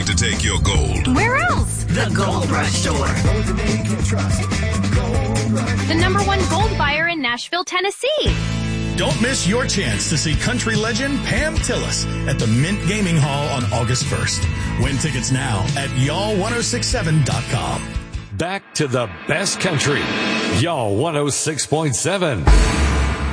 going to take your gold? Where else? The Gold Rush Store. The #1 gold buyer in Nashville, Tennessee. Don't miss your chance to see country legend Pam Tillis at the Mint Gaming Hall on August 1st. Win tickets now at y'all1067.com. Back to the best country. Y'all 106.7.